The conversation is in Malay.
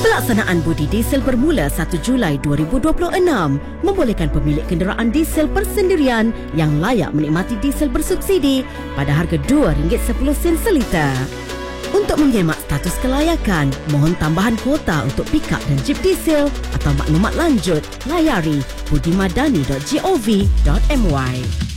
Pelaksanaan budi diesel bermula 1 Julai 2026 membolehkan pemilik kenderaan diesel persendirian yang layak menikmati diesel bersubsidi pada harga RM2.10 seliter. Untuk menyemak status kelayakan, mohon tambahan kuota untuk pikap dan jeep diesel atau maklumat lanjut, layari budimadani.gov.my.